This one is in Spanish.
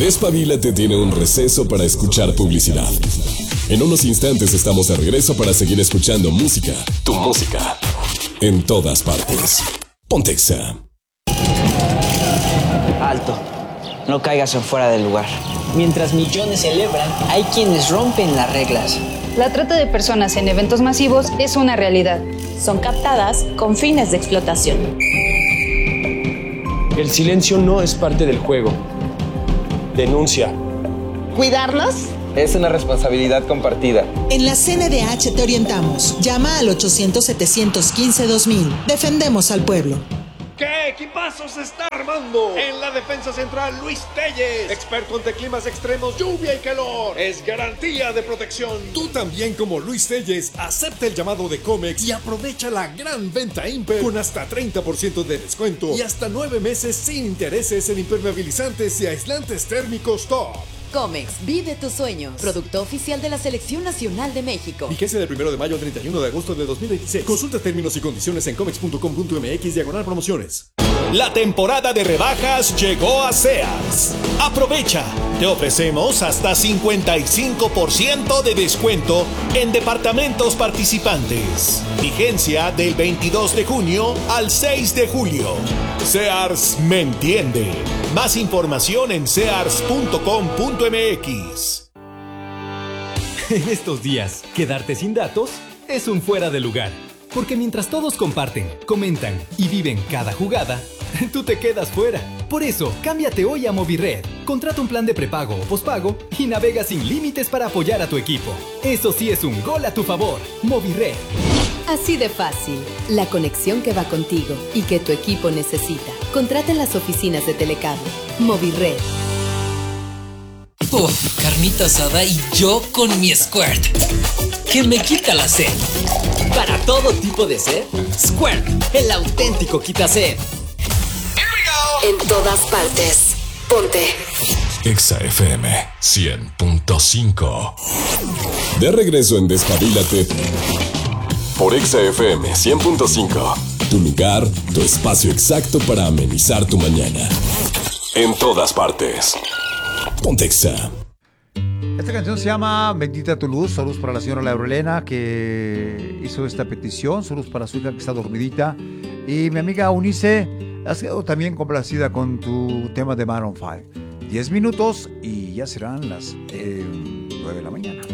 Despabilate tiene un receso para escuchar publicidad. En unos instantes estamos de regreso para seguir escuchando música, tu música, en todas partes. Ponte Exa. Alto, no caigas en fuera del lugar. Mientras millones celebran, hay quienes rompen las reglas. La trata de personas en eventos masivos es una realidad. Son captadas con fines de explotación. El silencio no es parte del juego. Denuncia. ¿Cuidarlos? Es una responsabilidad compartida. En la CNDH te orientamos. Llama al 800-715-2000. Defendemos al pueblo. ¿Qué equipazo se está armando? En la defensa central, Luis Telles, experto ante climas extremos, lluvia y calor. Es garantía de protección. Tú también, como Luis Telles, acepta el llamado de Comex y aprovecha la gran venta Imper con hasta 30% de descuento y hasta 9 meses sin intereses en impermeabilizantes y aislantes térmicos top. Comex, vive tus sueños. Producto oficial de la Selección Nacional de México. Vigencia del 1 de mayo al 31 de agosto de 2026. Consulta términos y condiciones en comex.com.mx/promociones. La temporada de rebajas llegó a Sears. Aprovecha. Te ofrecemos hasta 55% de descuento en departamentos participantes. Vigencia del 22 de junio al 6 de julio. Sears me entiende. Más información en sears.com.mx. En estos días, quedarte sin datos es un fuera de lugar. Porque mientras todos comparten, comentan y viven cada jugada, tú te quedas fuera. Por eso, cámbiate hoy a Movired. Contrata un plan de prepago o pospago y navega sin límites para apoyar a tu equipo. Eso sí es un gol a tu favor. Movired. Así de fácil. La conexión que va contigo y que tu equipo necesita. Contrata en las oficinas de Telecable. Movired. Uf, carnita asada y yo con mi Squirt, que me quita la sed. Para todo tipo de sed, Squirt, el auténtico quita sed. En todas partes. Ponte Exa FM 100.5. De regreso en Despabilate por Exa FM 100.5. Tu lugar, tu espacio exacto para amenizar tu mañana. En todas partes. Ponte Exa. Esta canción se llama Bendita tu luz. Saludos para la señora Laurelena que hizo esta petición. Saludos para su hija que está dormidita. Y mi amiga Unice, has quedado también complacida con tu tema de Maroon 5. 10 minutos y ya serán las 9 de la mañana.